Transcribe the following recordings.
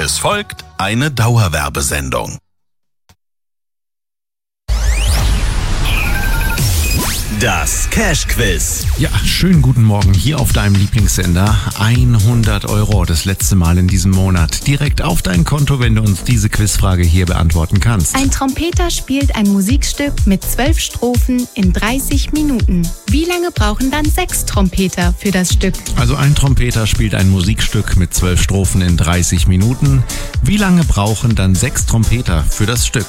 Es folgt eine Dauerwerbesendung. Das Cash-Quiz. Ja, schönen guten Morgen hier auf deinem Lieblingssender. 100 €, das letzte Mal in diesem Monat. Direkt auf dein Konto, wenn du uns diese Quizfrage hier beantworten kannst. Ein Trompeter spielt ein Musikstück mit 12 Strophen in 30 Minuten. Wie lange brauchen dann 6 Trompeter für das Stück? Also ein Trompeter spielt ein Musikstück mit 12 Strophen in 30 Minuten. Wie lange brauchen dann 6 Trompeter für das Stück?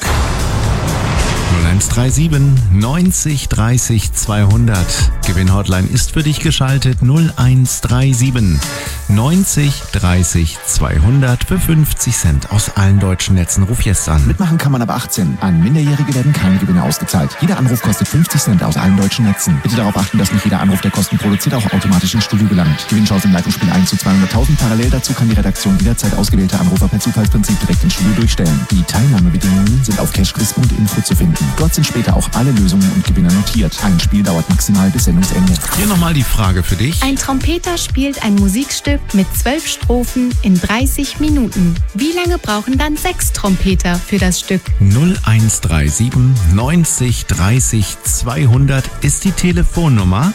0137 90 30 200. Gewinnhotline ist für dich geschaltet. 0137 90 30 200 für 50 Cent aus allen deutschen Netzen. Ruf jetzt an. Mitmachen kann man ab 18. An Minderjährige werden keine Gewinne ausgezahlt. Jeder Anruf kostet 50 Cent aus allen deutschen Netzen. Bitte darauf achten, dass nicht jeder Anruf, der Kosten produziert, auch automatisch ins Studio gelangt. Gewinnchance im Leitungsspiel 1 zu 200.000. Parallel dazu kann die Redaktion jederzeit ausgewählte Anrufer per Zufallsprinzip direkt ins Studio durchstellen. Die Teilnahmebedingungen sind auf cashquiz.info zu finden. Dort sind später auch alle Lösungen und Gewinner notiert. Ein Spiel dauert maximal bis Sendungsende. Hier nochmal die Frage für dich. Ein Trompeter spielt ein Musikstück mit 12 Strophen in 30 Minuten. Wie lange brauchen dann 6 Trompeter für das Stück? 0137 90 30 200 ist die Telefonnummer.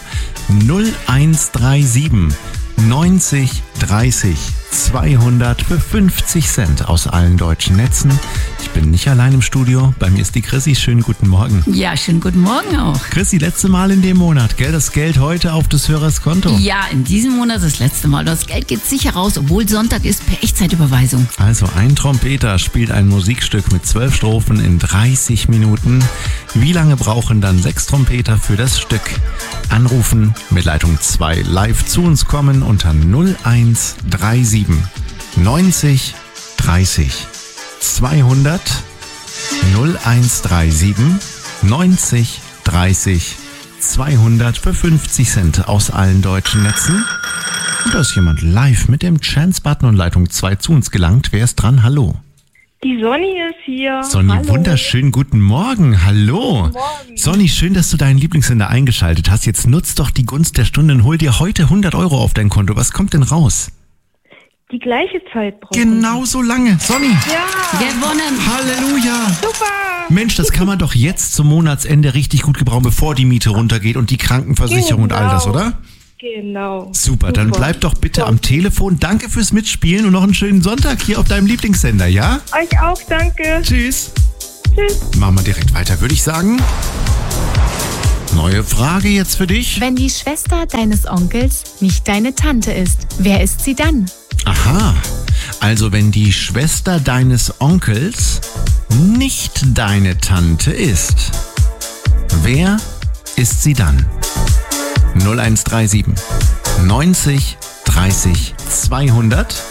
0137 90 30 200 für 50 Cent aus allen deutschen Netzen. Ich bin nicht allein im Studio. Bei mir ist die Chrissy. Schönen guten Morgen. Ja, schönen guten Morgen auch. Chrissy, letzte Mal in dem Monat, gell? Das Geld heute auf des Hörers Konto. Ja, in diesem Monat das letzte Mal. Das Geld geht sicher raus, obwohl Sonntag ist, per Echtzeitüberweisung. Also ein Trompeter spielt ein Musikstück mit 12 Strophen in 30 Minuten. Wie lange brauchen dann 6 Trompeter für das Stück? Anrufen, mit Leitung 2 live zu uns kommen unter 0137 90 30 200 0137 90 30 200 für 50 Cent aus allen deutschen Netzen. Und da ist jemand live mit dem Chance-Button und Leitung 2 zu uns gelangt. Wer ist dran? Hallo. Die Sonny ist hier. Sonny, Hallo. wunderschönen guten Morgen. Hallo. Guten Morgen. Sonny, schön, dass du deinen Lieblingssender eingeschaltet hast. Jetzt nutz doch die Gunst der Stunde und hol dir heute 100 € auf dein Konto. Was kommt denn raus? Die gleiche Zeit brauchen. Genau so lange. Sonny. Ja. Gewonnen. Halleluja. Super. Mensch, das kann man doch jetzt zum Monatsende richtig gut gebrauchen, bevor die Miete runtergeht und die Krankenversicherung und all das, oder? Genau. Super, dann bleib doch bitte am Telefon. Danke fürs Mitspielen und noch einen schönen Sonntag hier auf deinem Lieblingssender, ja? Euch auch, danke. Tschüss. Tschüss. Machen wir direkt weiter, würde ich sagen. Neue Frage jetzt für dich. Wenn die Schwester deines Onkels nicht deine Tante ist, wer ist sie dann? Aha, also wenn die Schwester deines Onkels nicht deine Tante ist, wer ist sie dann? 0137 90 30 200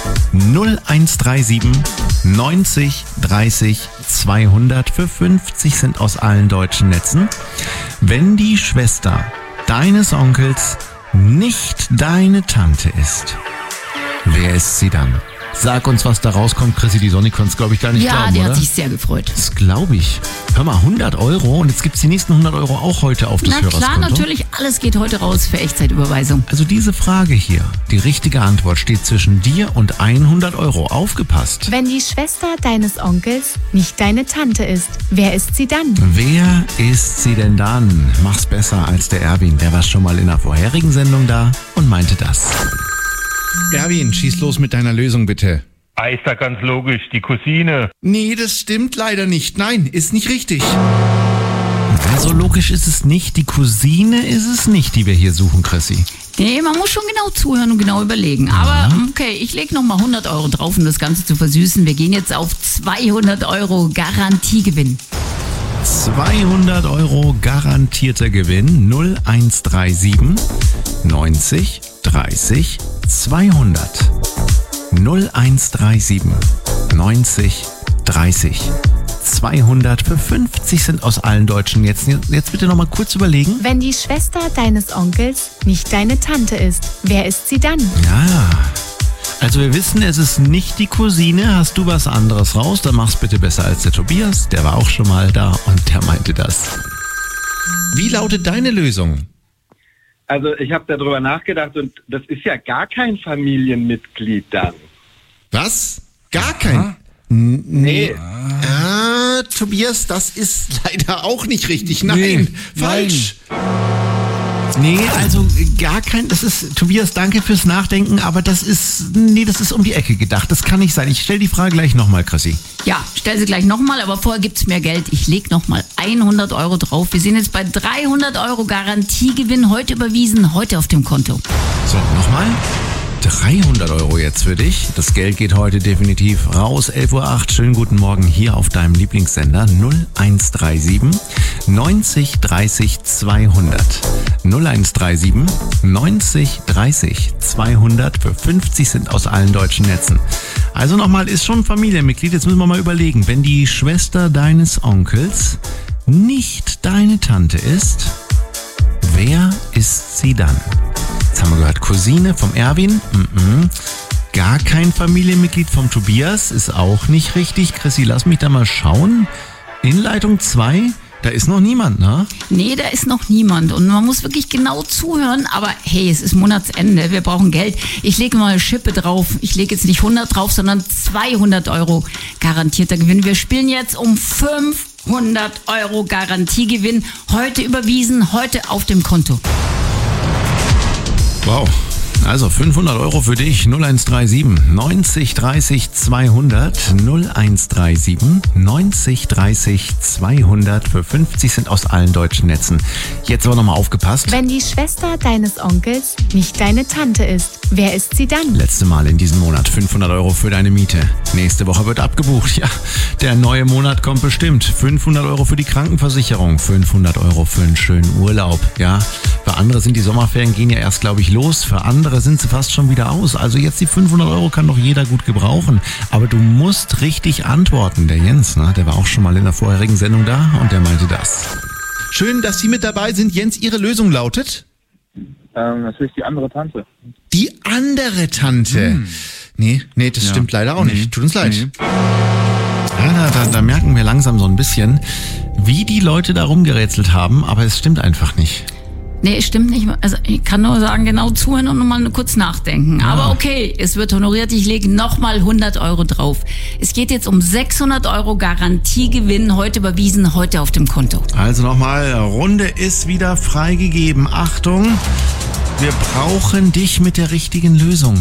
0137 90 30 200 für 50 Cent aus allen deutschen Netzen. Wenn die Schwester deines Onkels nicht deine Tante ist, wer ist sie dann? Sag uns, was da rauskommt. Chrissy, die Sonny konnte es, glaube ich, gar nicht Ja, glauben, der oder? hat sich sehr gefreut. Das glaube ich. Hör mal, 100 € und jetzt gibt es die nächsten 100 € auch heute auf das Na klar, Hörerskonto. natürlich, alles geht heute raus für Echtzeitüberweisung. Also diese Frage hier, die richtige Antwort steht zwischen dir und 100 €. Aufgepasst. Wenn die Schwester deines Onkels nicht deine Tante ist, wer ist sie dann? Wer ist sie denn dann? Mach's besser als der Erwin. Der war schon mal in der vorherigen Sendung da und meinte das. Erwin, schieß los mit deiner Lösung bitte. Ist ja ganz logisch, die Cousine. Nee, das stimmt leider nicht. Nein, ist nicht richtig. So logisch ist es nicht. Die Cousine ist es nicht, die wir hier suchen, Chrissy. Nee, man muss schon genau zuhören und genau überlegen. Aber okay, ich lege nochmal 100 € drauf, um das Ganze zu versüßen. Wir gehen jetzt auf 200 € Garantiegewinn. 200 € garantierter Gewinn. 0137 90 30 200. 0137 90 30 200 für 50 Cent aus allen deutschen Netzen. Jetzt bitte nochmal kurz überlegen. Wenn die Schwester deines Onkels nicht deine Tante ist, wer ist sie dann? Ja, also wir wissen, es ist nicht die Cousine. Hast du was anderes raus, dann mach's bitte besser als der Tobias. Der war auch schon mal da und der meinte das. Wie lautet deine Lösung? Also ich habe darüber nachgedacht und das ist ja gar kein Familienmitglied dann. Was? Gar kein? Nee. Tobias, das ist leider auch nicht richtig. Nein, falsch. Nee, also gar kein, das ist, Tobias, danke fürs Nachdenken, aber das ist um die Ecke gedacht. Das kann nicht sein. Ich stelle die Frage gleich nochmal, Chrissy. Ja, stell sie gleich nochmal, aber vorher gibt's mehr Geld. Ich leg nochmal 100 Euro drauf. Wir sind jetzt bei 300 Euro Garantiegewinn, heute überwiesen, heute auf dem Konto. So, nochmal. 300 Euro jetzt für dich. Das Geld geht heute definitiv raus. 11:08 Uhr. Schönen guten Morgen hier auf deinem Lieblingssender 0137 90 30 200. 0137 90 30 200 für 50 Cent aus allen deutschen Netzen. Also nochmal, ist schon ein Familienmitglied. Jetzt müssen wir mal überlegen, wenn die Schwester deines Onkels nicht deine Tante ist, wer ist sie dann? Jetzt haben wir gehört, Cousine vom Erwin, gar kein Familienmitglied vom Tobias, ist auch nicht richtig. Chrissy, lass mich da mal schauen. In Leitung 2, da ist noch niemand, ne? Nee, da ist noch niemand und man muss wirklich genau zuhören, aber hey, es ist Monatsende, wir brauchen Geld. Ich lege mal eine Schippe drauf, ich lege jetzt nicht 100 drauf, sondern 200 Euro garantierter Gewinn. Wir spielen jetzt um 500 Euro Garantiegewinn, heute überwiesen, heute auf dem Konto. Wow, also 500 Euro für dich, 0137 90 30 200, 0137 90 30 200 für 50 Cent aus allen deutschen Netzen. Jetzt aber nochmal aufgepasst. Wenn die Schwester deines Onkels nicht deine Tante ist, wer ist sie dann? Letzte Mal in diesem Monat 500 Euro für deine Miete. Nächste Woche wird abgebucht. Ja, der neue Monat kommt bestimmt. 500 Euro für die Krankenversicherung, 500 Euro für einen schönen Urlaub. Ja, für andere sind die Sommerferien gehen ja erst, glaube ich, los. Für andere sind sie fast schon wieder aus. Also jetzt die 500 Euro kann doch jeder gut gebrauchen. Aber du musst richtig antworten. Der Jens, ne, der war auch schon mal in der vorherigen Sendung da und der meinte das. Schön, dass Sie mit dabei sind. Jens, Ihre Lösung lautet? Natürlich die andere Tante. Die andere Tante. Nee, das stimmt leider auch nicht. Tut uns leid. Ja, da merken wir langsam so ein bisschen, wie die Leute da rumgerätselt haben, aber es stimmt einfach nicht. Nee, stimmt nicht. Also ich kann nur sagen, genau zuhören und nochmal kurz nachdenken. Ja. Aber okay, es wird honoriert. Ich lege nochmal 100 Euro drauf. Es geht jetzt um 600 Euro Garantiegewinn, heute überwiesen, heute auf dem Konto. Also nochmal, Runde ist wieder freigegeben. Achtung, wir brauchen dich mit der richtigen Lösung.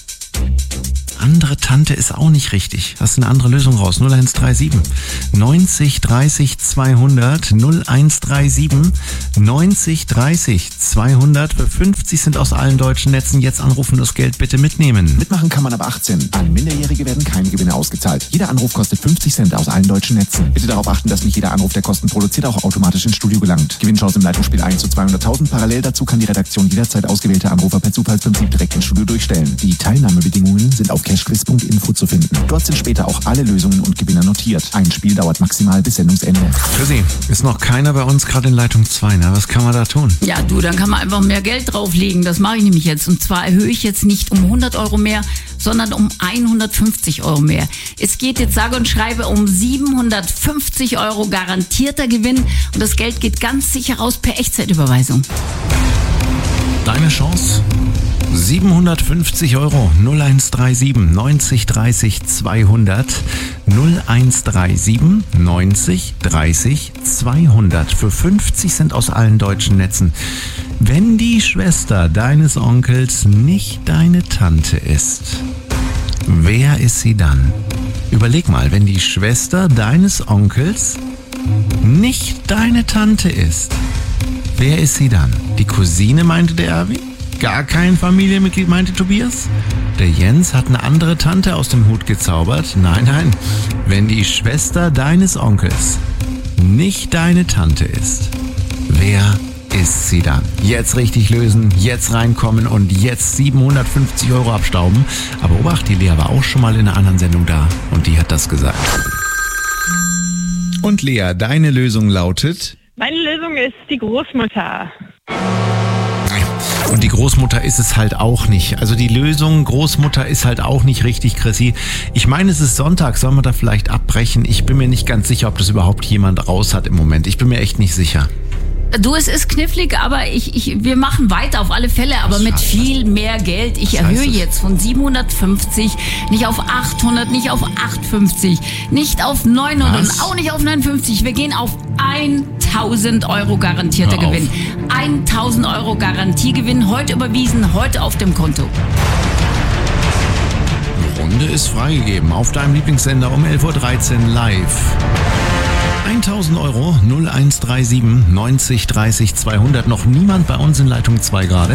Andere Tante ist auch nicht richtig. Hast du eine andere Lösung raus? 0137 90 30 200 0137 90 30 200 für 50 Cent aus allen deutschen Netzen. Jetzt anrufen, das Geld bitte mitnehmen. Mitmachen kann man ab 18. An Minderjährige werden keine Gewinne ausgezahlt. Jeder Anruf kostet 50 Cent aus allen deutschen Netzen. Bitte darauf achten, dass nicht jeder Anruf, der Kosten produziert, auch automatisch ins Studio gelangt. Gewinnchance im Leitungsspiel 1 zu 200.000. Parallel dazu kann die Redaktion jederzeit ausgewählte Anrufer per Zufallsprinzip direkt ins Studio durchstellen. Die Teilnahmebedingungen sind auf cashquiz.info zu finden. Dort sind später auch alle Lösungen und Gewinner notiert. Ein Spiel dauert maximal bis Sendungsende. Chrissy, ist noch keiner bei uns gerade in Leitung 2, ne? Was kann man da tun? Ja, du, dann kann man einfach mehr Geld drauflegen. Das mache ich nämlich jetzt. Und zwar erhöhe ich jetzt nicht um 100 Euro mehr, sondern um 150 Euro mehr. Es geht jetzt sage und schreibe um 750 Euro garantierter Gewinn. Und das Geld geht ganz sicher raus per Echtzeitüberweisung. Deine Chance? 750 Euro, 0137 90 30 200, 0137 90 30 200 für 50 Cent aus allen deutschen Netzen. Wenn die Schwester deines Onkels nicht deine Tante ist, wer ist sie dann? Überleg mal, wenn die Schwester deines Onkels nicht deine Tante ist, wer ist sie dann? Die Cousine, meinte der Erwin? Gar kein Familienmitglied, meinte Tobias? Der Jens hat eine andere Tante aus dem Hut gezaubert? Nein. Wenn die Schwester deines Onkels nicht deine Tante ist, wer ist sie dann? Jetzt richtig lösen, jetzt reinkommen und jetzt 750 Euro abstauben. Aber Obacht, die Lea war auch schon mal in einer anderen Sendung da und die hat das gesagt. Und Lea, deine Lösung lautet? Meine Lösung ist die Großmutter. Und die Großmutter ist es halt auch nicht. Also die Lösung Großmutter ist halt auch nicht richtig, Chrissy. Ich meine, es ist Sonntag, sollen wir da vielleicht abbrechen? Ich bin mir nicht ganz sicher, ob das überhaupt jemand raus hat im Moment. Ich bin mir echt nicht sicher. Du, es ist knifflig, aber wir machen weiter auf alle Fälle, aber mit viel mehr Geld. Ich erhöhe jetzt von 750 nicht auf 800, nicht auf 850, nicht auf 900 und auch nicht auf 59. Wir gehen auf 1000 Euro garantierter Gewinn. 1000 Euro Garantiegewinn, heute überwiesen, heute auf dem Konto. Die Runde ist freigegeben auf deinem Lieblingssender um 11.13 Uhr live. 1000 Euro, 0137 90 30 200. Noch niemand bei uns in Leitung 2 gerade.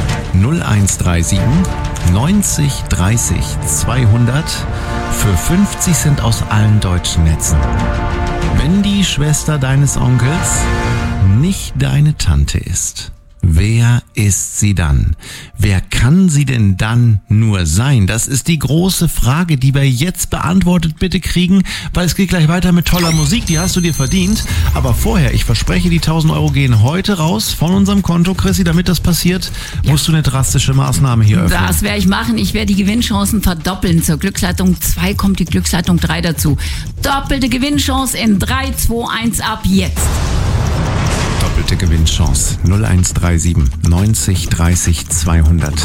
0137 90 30 200 für 50 Cent aus allen deutschen Netzen. Wenn die Schwester deines Onkels nicht deine Tante ist, wer ist sie dann? Wer kann sie denn dann nur sein? Das ist die große Frage, die wir jetzt beantwortet bitte kriegen, weil es geht gleich weiter mit toller Musik, die hast du dir verdient. Aber vorher, ich verspreche, die 1000 Euro gehen heute raus von unserem Konto. Chrissy, damit das passiert, musst du eine drastische Maßnahme hier öffnen. Das werde ich machen. Ich werde die Gewinnchancen verdoppeln. Zur Glücksleitung 2 kommt die Glücksleitung 3 dazu. Doppelte Gewinnchance in 3, 2, 1 ab jetzt. Doppelte Gewinnchance 0137 90 30 200.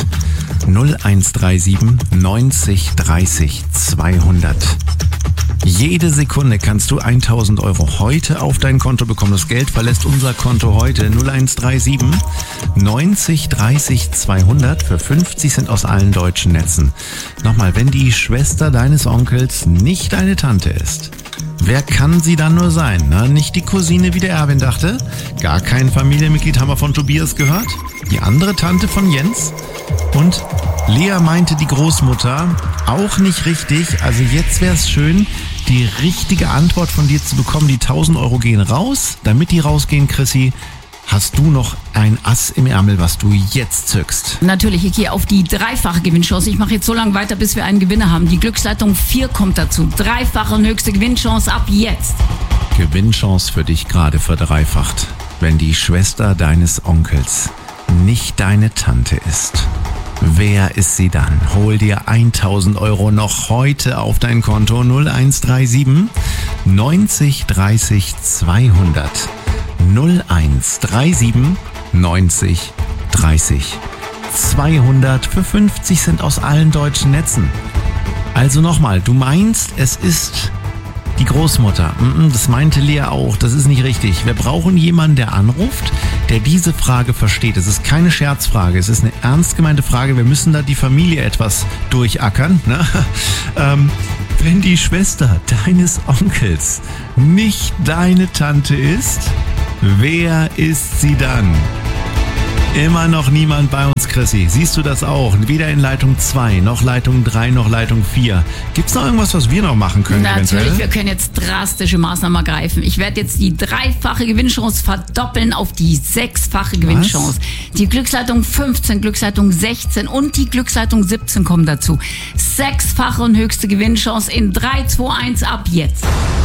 0137 90 30 200. Jede Sekunde kannst du 1000 Euro heute auf dein Konto bekommen. Das Geld verlässt unser Konto heute. 0137 90 30 200 für 50 Cent aus allen deutschen Netzen. Nochmal, wenn die Schwester deines Onkels nicht deine Tante ist, wer kann sie dann nur sein? Na, nicht die Cousine, wie der Erwin dachte. Gar kein Familienmitglied, haben wir von Tobias gehört. Die andere Tante von Jens. Und Lea meinte die Großmutter, auch nicht richtig. Also jetzt wäre es schön, die richtige Antwort von dir zu bekommen. Die 1000 Euro gehen raus. Damit die rausgehen, Chrissy, hast du noch ein Ass im Ärmel, was du jetzt zückst? Natürlich, ich gehe auf die dreifache Gewinnchance. Ich mache jetzt so lange weiter, bis wir einen Gewinner haben. Die Glücksleitung 4 kommt dazu. Dreifache und höchste Gewinnchance ab jetzt. Gewinnchance für dich gerade verdreifacht. Wenn die Schwester deines Onkels nicht deine Tante ist, wer ist sie dann? Hol dir 1000 Euro noch heute auf dein Konto. 0137 90 30 200. 0137 90 30 200 für 50 Cent aus allen deutschen Netzen. Also nochmal, du meinst, es ist die Großmutter. Das meinte Lea auch, das ist nicht richtig. Wir brauchen jemanden, der anruft, der diese Frage versteht. Es ist keine Scherzfrage, es ist eine ernst gemeinte Frage. Wir müssen da die Familie etwas durchackern. Ne? Wenn die Schwester deines Onkels nicht deine Tante ist, wer ist sie dann? Immer noch niemand bei uns, Chrissy. Siehst du das auch? Weder in Leitung 2, noch Leitung 3, noch Leitung 4. Gibt's noch irgendwas, was wir noch machen können? Natürlich, eventuell? wir können jetzt drastische Maßnahmen ergreifen. Ich werde jetzt die dreifache Gewinnchance verdoppeln auf die 6-fache Gewinnchance. Die Glücksleitung 15, Glücksleitung 16 und die Glücksleitung 17 kommen dazu. 6-fache und höchste Gewinnchance in 3, 2, 1 ab jetzt.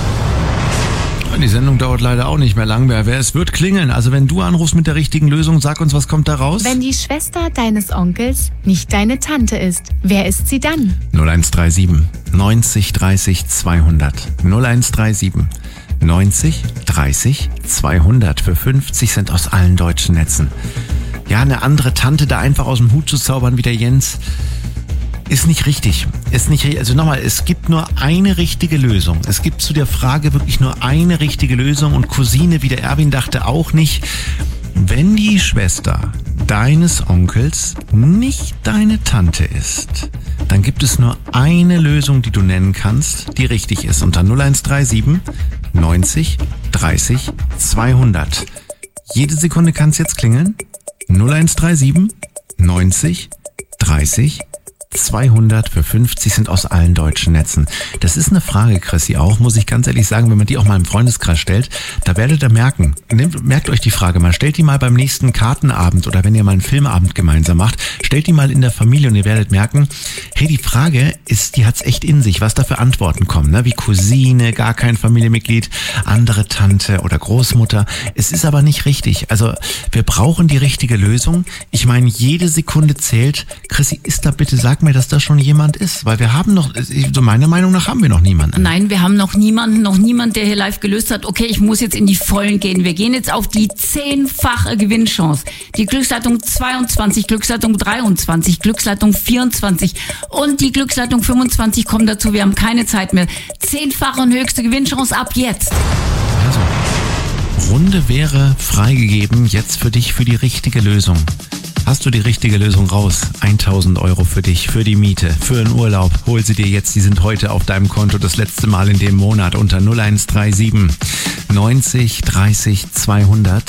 Die Sendung dauert leider auch nicht mehr lang. Es wird klingeln. Also wenn du anrufst mit der richtigen Lösung, sag uns, was kommt da raus? Wenn die Schwester deines Onkels nicht deine Tante ist, wer ist sie dann? 0137 90 30 200. 0137 90 30 200 für 50 Cent aus allen deutschen Netzen. Ja, eine andere Tante da einfach aus dem Hut zu zaubern wie der Jens, ist nicht richtig. Also nochmal, es gibt nur eine richtige Lösung. Es gibt zu der Frage wirklich nur eine richtige Lösung und Cousine, wie der Erwin dachte, auch nicht. Wenn die Schwester deines Onkels nicht deine Tante ist, dann gibt es nur eine Lösung, die du nennen kannst, die richtig ist. Unter 0137 90 30 200. Jede Sekunde kann es jetzt klingeln. 0137 90 30 200 für 50 Cent aus allen deutschen Netzen. Das ist eine Frage, Chrissy, auch, muss ich ganz ehrlich sagen, wenn man die auch mal im Freundeskreis stellt, da werdet ihr merken, merkt euch die Frage mal, stellt die mal beim nächsten Kartenabend oder wenn ihr mal einen Filmabend gemeinsam macht, stellt die mal in der Familie und ihr werdet merken, hey, die Frage ist, die hat's echt in sich, was da für Antworten kommen, ne? Wie Cousine, gar kein Familienmitglied, andere Tante oder Großmutter. Es ist aber nicht richtig. Also wir brauchen die richtige Lösung. Ich meine, jede Sekunde zählt. Chrissy, ist da bitte, sag mir, dass da schon jemand ist, weil wir haben noch, so meiner Meinung nach haben wir noch niemanden. Nein, wir haben noch niemand, der hier live gelöst hat, okay, ich muss jetzt in die Vollen gehen. Wir gehen jetzt auf die 10-fache Gewinnchance. Die Glücksleitung 22, Glücksleitung 23, Glücksleitung 24 und die Glücksleitung 25 kommen dazu. Wir haben keine Zeit mehr. 10-fache und höchste Gewinnchance ab jetzt. Also, Runde wäre freigegeben, jetzt für dich, für die richtige Lösung. Hast du die richtige Lösung raus? 1.000 Euro für dich, für die Miete, für den Urlaub. Hol sie dir jetzt, die sind heute auf deinem Konto das letzte Mal in dem Monat unter 0137 90 30 200.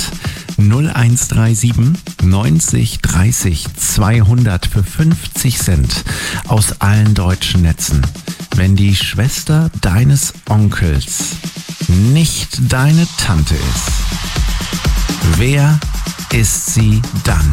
0137 90 30 200 für 50 Cent aus allen deutschen Netzen. Wenn die Schwester deines Onkels nicht deine Tante ist, wer ist sie dann?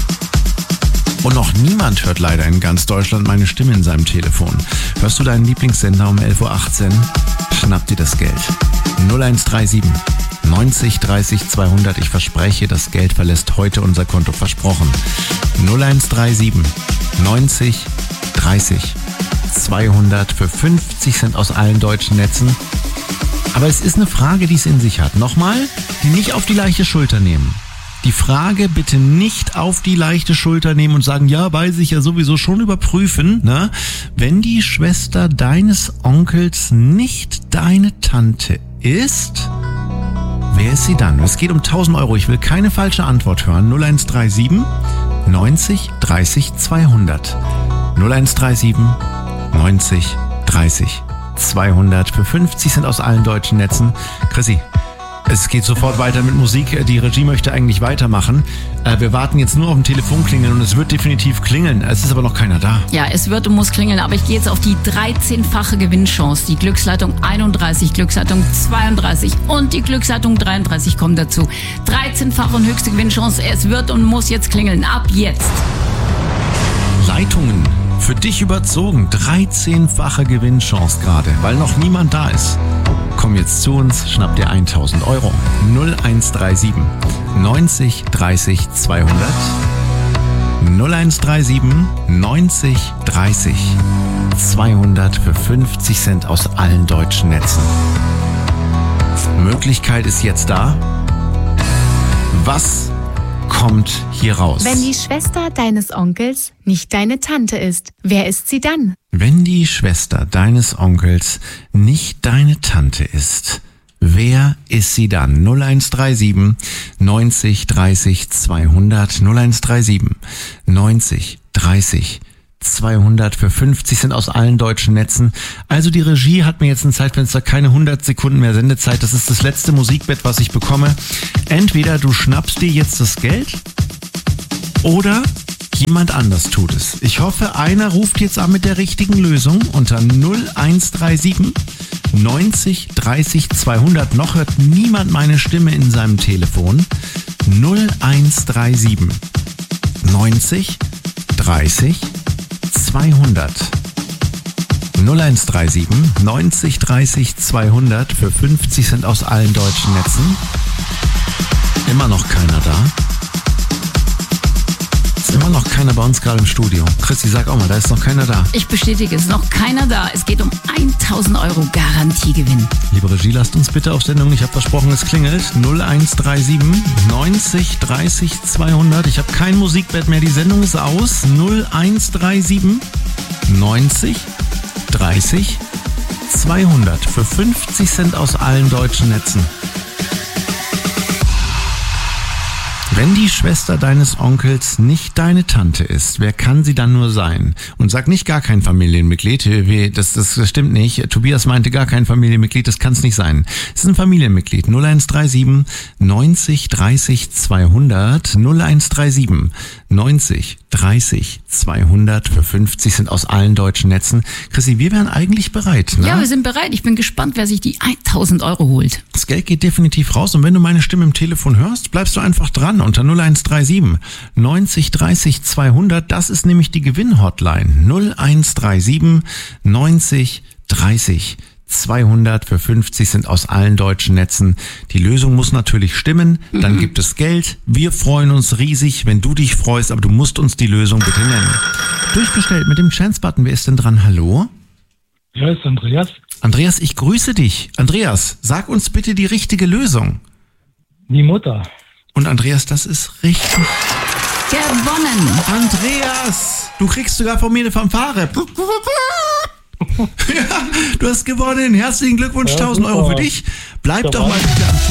Und noch niemand hört leider in ganz Deutschland meine Stimme in seinem Telefon. Hörst du deinen Lieblingssender um 11.18 Uhr? Schnapp dir das Geld. 0137 90 30 200. Ich verspreche, das Geld verlässt heute unser Konto. Versprochen. 0137 90 30 200 für 50 Cent aus allen deutschen Netzen. Aber es ist eine Frage, die es in sich hat. Nochmal, die nicht auf die leichte Schulter nehmen. Die Frage bitte nicht auf die leichte Schulter nehmen und sagen, ja, weiß ich ja sowieso schon, überprüfen. Ne? Wenn die Schwester deines Onkels nicht deine Tante ist, wer ist sie dann? Es geht um 1.000 Euro. Ich will keine falsche Antwort hören. 0137 90 30 200. 0137 90 30 200 für 50 Cent aus allen deutschen Netzen. Chrissy, es geht sofort weiter mit Musik. Die Regie möchte eigentlich weitermachen. Wir warten jetzt nur auf ein Telefonklingeln und es wird definitiv klingeln. Es ist aber noch keiner da. Ja, es wird und muss klingeln, aber ich gehe jetzt auf die 13-fache Gewinnchance. Die Glücksleitung 31, Glücksleitung 32 und die Glücksleitung 33 kommen dazu. 13-fache und höchste Gewinnchance. Es wird und muss jetzt klingeln. Ab jetzt. Leitungen für dich überzogen. 13-fache Gewinnchance gerade, weil noch niemand da ist. Komm jetzt zu uns, schnapp dir 1.000 Euro. 0137 90 30 200. 0137 90 30 200 für 50 Cent aus allen deutschen Netzen. Möglichkeit ist jetzt da. Was kommt hier raus? Wenn die Schwester deines Onkels nicht deine Tante ist, wer ist sie dann? Wenn die Schwester deines Onkels nicht deine Tante ist, wer ist sie dann? 0137 90 30 200. 0137 90 30 200 für 50 Cent aus allen deutschen Netzen. Also die Regie hat mir jetzt ein Zeitfenster, keine 100 Sekunden mehr Sendezeit. Das ist das letzte Musikbett, was ich bekomme. Entweder du schnappst dir jetzt das Geld oder jemand anders tut es. Ich hoffe, einer ruft jetzt an mit der richtigen Lösung unter 0137 90 30 200. Noch hört niemand meine Stimme in seinem Telefon. 0137 90 30 200. 0137 90 30 200 für 50 Cent aus allen deutschen Netzen. Immer noch keiner da. Ist immer noch keiner bei uns gerade im Studio. Christi, sag auch mal, da ist noch keiner da. Ich bestätige, es ist noch keiner da. Es geht um 1.000 Euro Garantiegewinn. Liebe Regie, lasst uns bitte auf Sendung. Ich habe versprochen, es klingelt. 0137 90 30 200. Ich habe kein Musikbett mehr. Die Sendung ist aus. 0137 90 30 200 für 50 Cent aus allen deutschen Netzen. Wenn die Schwester deines Onkels nicht deine Tante ist, wer kann sie dann nur sein? Und sag nicht gar kein Familienmitglied, das stimmt nicht. Tobias meinte gar kein Familienmitglied, das kann es nicht sein. Es ist ein Familienmitglied. 0137 90 30 200. 0137 90 30 200 für 50 sind aus allen deutschen Netzen. Chrissy, wir wären eigentlich bereit, ne? Ja, wir sind bereit. Ich bin gespannt, wer sich die 1.000 Euro holt. Das Geld geht definitiv raus und wenn du meine Stimme im Telefon hörst, bleibst du einfach dran unter 0137 90 30 200. Das ist nämlich die Gewinnhotline. 0137 90 30 200 für 50 sind aus allen deutschen Netzen. Die Lösung muss natürlich stimmen, dann gibt es Geld. Wir freuen uns riesig, wenn du dich freust, aber du musst uns die Lösung bitte nennen. Durchgestellt mit dem Chance-Button. Wer ist denn dran? Hallo? Ja, ist Andreas. Andreas, ich grüße dich. Andreas, sag uns bitte die richtige Lösung. Die Mutter. Und Andreas, das ist richtig. Gewonnen. Andreas, du kriegst sogar von mir eine Fanfare. Ja, du hast gewonnen. Herzlichen Glückwunsch, 1000 Euro für dich. Bleib doch mal wieder.